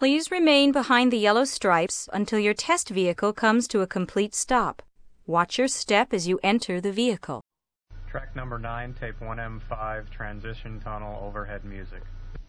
Please remain behind the yellow stripes until your test vehicle comes to a complete stop. Watch your step as you enter the vehicle. Track number 9, tape 1M5, transition tunnel, overhead music.